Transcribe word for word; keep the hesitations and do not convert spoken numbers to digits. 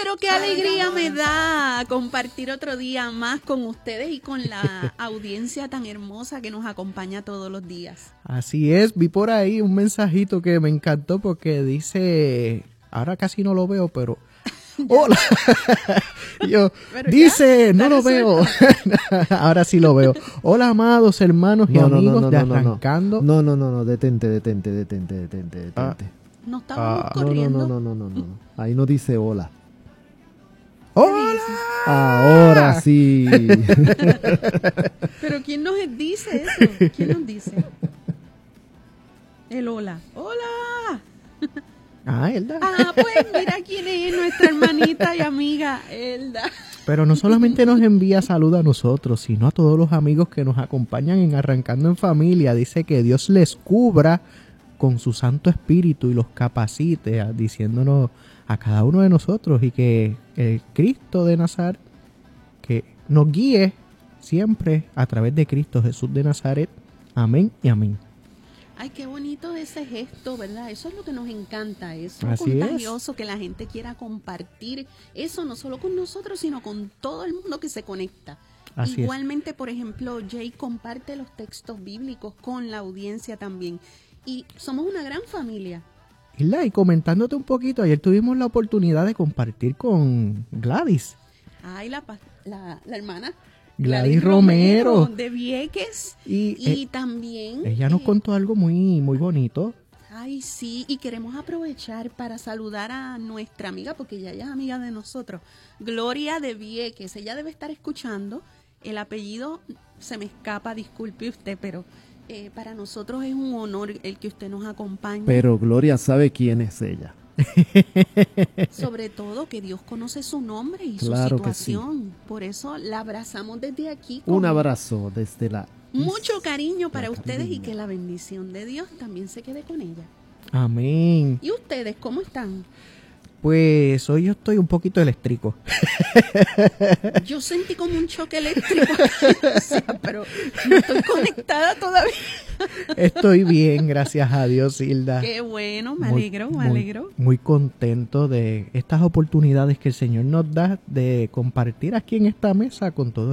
pero qué alegría me da compartir otro día más con ustedes y con la audiencia tan hermosa que nos acompaña todos los días. Así es, vi por ahí un mensajito que me encantó porque dice, ahora casi no lo veo, pero hola. Yo, Pero dice, ya, no lo resuelto. veo. Ahora sí lo veo. Hola, amados hermanos y No, no, amigos no, no, de no, no, no. Arrancando. No, no, no, no, detente, detente, detente, detente, detente. Ah. No estábamos Ah, No, no, corriendo. no, no, no, no, no. Ahí no dice hola. ¡Hola! Ahora sí. Pero ¿quién nos dice eso? ¿Quién nos dice? El hola. ¡Hola! Ah, Elda. Ah, pues mira quién es nuestra hermanita y amiga Elda. Pero no solamente nos envía salud a nosotros, sino a todos los amigos que nos acompañan en Arrancando en Familia. Dice que Dios les cubra con su Santo Espíritu y los capacite, a- diciéndonos a cada uno de nosotros, y que el Cristo de Nazaret que nos guíe siempre a través de Cristo Jesús de Nazaret. Amén y amén. Ay, qué bonito ese gesto, ¿verdad? Eso es lo que nos encanta, eso Así es. contagioso, que la gente quiera compartir eso no solo con nosotros, sino con todo el mundo que se conecta. Así es. Igualmente, por ejemplo, Jay comparte los textos bíblicos con la audiencia también. Y somos una gran familia. Hilda, y comentándote un poquito, ayer tuvimos la oportunidad de compartir con Gladys. Ay, la, pa- la, la hermana Gladys Romero. de Vieques. Y, Y eh, también... ella nos eh, contó algo muy, muy bonito. Ay, sí, y queremos aprovechar para saludar a nuestra amiga, porque ya ella es amiga de nosotros, Gloria de Vieques. Ella debe estar escuchando. El apellido se me escapa, disculpe usted, pero eh, para nosotros es un honor el que usted nos acompañe. Pero Gloria sabe quién es ella. Sobre todo que Dios conoce su nombre y Claro su que sí. situación. Por eso la abrazamos desde aquí con Un abrazo desde la... mucho cariño para La ustedes y Carolina. que la bendición de Dios también se quede con ella. Amén. ¿Y ustedes cómo están? Pues hoy yo estoy un poquito eléctrico. Yo sentí como un choque eléctrico, o sea, pero no estoy conectada todavía. Estoy bien, gracias a Dios, Hilda. Qué bueno, me Muy- alegro, me muy- alegro. Muy contento de estas oportunidades que el Señor nos da de compartir aquí en esta mesa con todos